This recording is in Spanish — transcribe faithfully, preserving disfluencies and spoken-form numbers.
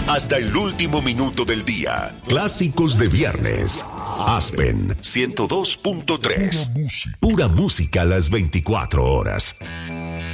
hasta el último minuto del día. Clásicos de viernes. Aspen ciento dos punto tres. Pura música a las veinticuatro horas.